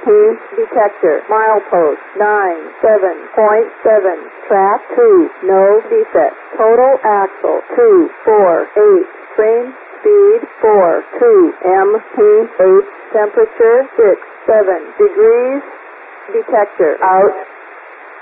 detector, milepost 97.7, track 2, no defect, total axle 248, frame speed 42, mph, temperature 67 degrees, detector out.